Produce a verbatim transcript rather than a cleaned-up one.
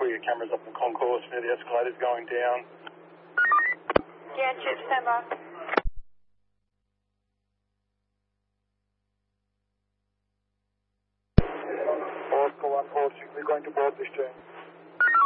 sure your camera's up in concourse near the escalators going down. Yeah, chip, stand by. Oscar one four six, we're going to board this train.